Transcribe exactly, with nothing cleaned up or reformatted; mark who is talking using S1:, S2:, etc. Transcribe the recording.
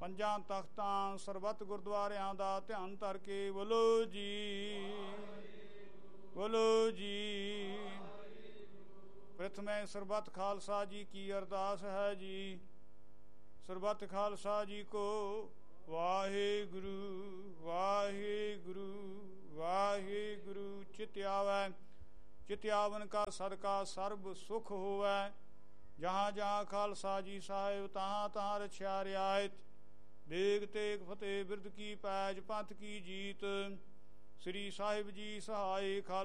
S1: ਪੰਜਾਂ ਤਖਤਾਂ ਸਰਬੱਤ ਗੁਰਦੁਆਰਿਆਂ ਦਾ ਧਿਆਨ ਧਰ ਕੇ ਬੋਲੋ ਜੀ, ਬੋਲੋ ਜੀ। ਪ੍ਰਥਮੇ ਸਰਬੱਤ ਖਾਲਸਾ ਜੀ ਕੀ ਅਰਦਾਸ ਹੈ ਜੀ। ਸਰਬੱਤ ਖਾਲਸਾ ਜੀ ਕੋ ਵਾਹਿਗੁਰੂ ਵਾਹਿਗੁਰੂ ਵਾਹਿਗੁਰੂ। ਚਿਤ ਆਵੈ ਚਿਤ ਆਵਨ ਕਾ ਸਦਕਾ ਸਰਬ ਸੁਖ ਹੋਵੈ। ਜਹਾਂ ਜਹਾਂ ਖਾਲਸਾ ਜੀ ਸਾਹਿਬ ਤਹਾਂ ਤਹਾਂ ਰਛਿਆ ਰਿਆਇਤ। ਬੇਗ ਤੇਗ ਫਤਿਹ ਬਿਰਦ ਕੀ ਪੈਜ ਪੰਥ ਕੀ ਜੀਤ। ਸ੍ਰੀ ਸਾਹਿਬ ਜੀ ਸਹਾਏ ਖਾਲ